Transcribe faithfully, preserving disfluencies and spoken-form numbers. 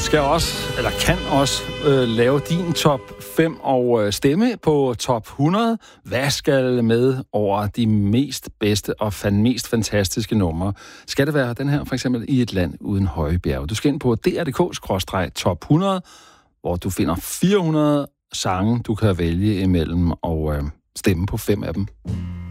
skal også, eller kan også, øh, lave din top fem og øh, stemme på top hundrede. Hvad skal med over de mest bedste og fan, mest fantastiske numre? Skal det være den her, for eksempel, I et land uden høje bjerge? Du skal ind på d r punktum d k skråstreg top hundrede, hvor du finder fire hundrede sange, du kan vælge imellem og øh, stemme på fem af dem.